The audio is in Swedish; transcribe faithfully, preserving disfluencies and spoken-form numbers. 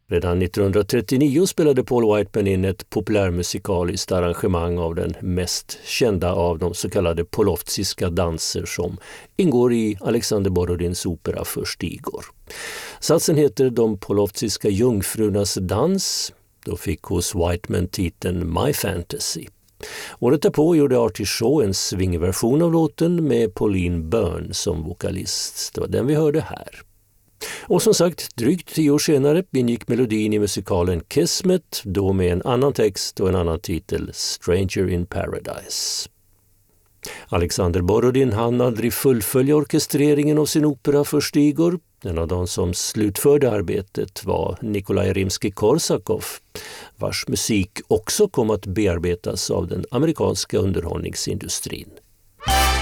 Redan nittonhundratrettionio spelade Paul Whiteman in ett populärmusikaliskt arrangemang av den mest kända av de så kallade polovtsiska danser som ingår i Alexander Borodins opera Förstigor. Satsen heter De polovtsiska jungfrunas dans. Då fick hos Whiteman titeln My Fantasy. Året därpå gjorde Artie Shaw en swingversion av låten med Pauline Byrne som vokalist. Det var den vi hörde här. Och som sagt, drygt tio år senare ingick melodin i musikalen Kismet, då med en annan text och en annan titel, Stranger in Paradise. Alexander Borodin hann aldrig fullfölja orkestreringen av sin opera Förstigor. En av de som slutförde arbetet var Nikolaj Rimsky-Korsakov, vars musik också kom att bearbetas av den amerikanska underhållningsindustrin.